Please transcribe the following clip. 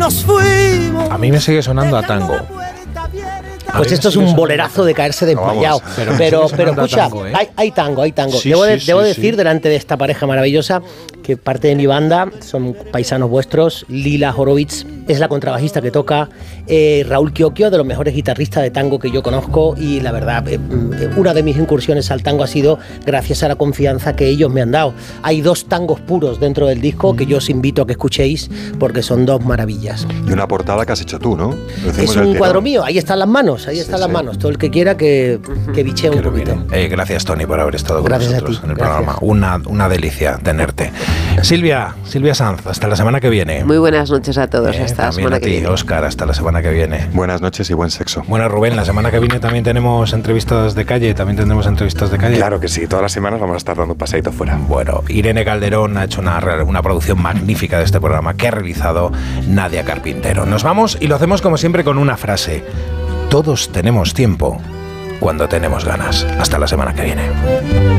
nos fuimos. A mí me sigue sonando a tango. Pues esto es un bolerazo de caerse desmayado. Pero escucha, tango, ¿eh? hay tango. Sí, Debo decir, delante de esta pareja maravillosa, que parte de mi banda son paisanos vuestros. Lila Horowitz es la contrabajista que toca. Raúl Chiocchio, de los mejores guitarristas de tango que yo conozco. Y la verdad, una de mis incursiones al tango ha sido gracias a la confianza que ellos me han dado. Hay 2 tangos puros dentro del disco que yo os invito a que escuchéis porque son 2 maravillas. Y una portada que has hecho tú, ¿no? Es un cuadro mío, ahí están las manos. Las manos, todo el que quiera que bichee un poquito. Gracias, Tony, por haber estado con Gracias nosotros a ti, en el gracias. programa. Una delicia tenerte. Silvia Sanz, hasta la semana que viene. Muy buenas noches a todos, hasta la semana a que ti, viene. Óscar, hasta la semana que viene. Buenas noches y buen sexo. Bueno, Rubén, la semana que viene también tenemos entrevistas de calle, Claro que sí, todas las semanas vamos a estar dando un paseíto fuera. Bueno, Irene Calderón ha hecho una producción magnífica de este programa que ha realizado Nadia Carpintero. Nos vamos y lo hacemos como siempre con una frase. Todos tenemos tiempo cuando tenemos ganas. Hasta la semana que viene.